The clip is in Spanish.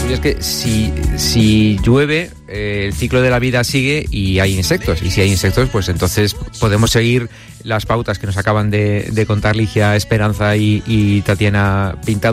Julia, es que si llueve, el ciclo de la vida sigue y hay insectos. Y si hay insectos, pues entonces podemos seguir las pautas que nos acaban de contar Ligia Esperanza y Tatiana Pintado.